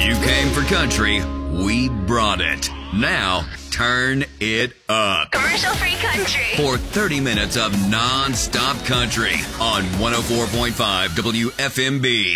You came for country, we brought it. Now, turn it up. Commercial-free country. For 30 minutes of non-stop country on 104.5 WFMB.